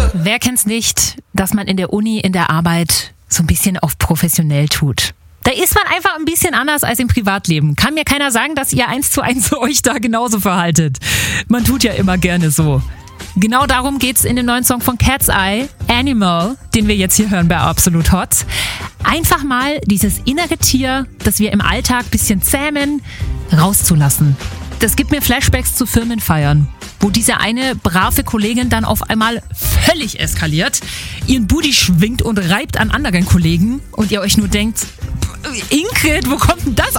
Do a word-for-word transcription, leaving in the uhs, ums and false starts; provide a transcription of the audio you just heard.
Wer kennt's nicht, dass man in der Uni, in der Arbeit so ein bisschen auf professionell tut? Da ist man einfach ein bisschen anders als im Privatleben. Kann mir keiner sagen, dass ihr eins zu eins euch da genauso verhaltet. Man tut ja immer gerne so. Genau darum geht's in dem neuen Song von Cat's Eye, Animal, den wir jetzt hier hören bei Absolut Hot. Einfach mal dieses innere Tier, das wir im Alltag ein bisschen zähmen, rauszulassen. Das gibt mir Flashbacks zu Firmenfeiern, wo diese eine brave Kollegin dann auf einmal völlig eskaliert, ihren Booty schwingt und reibt an anderen Kollegen und ihr euch nur denkt, Ingrid, wo kommt denn das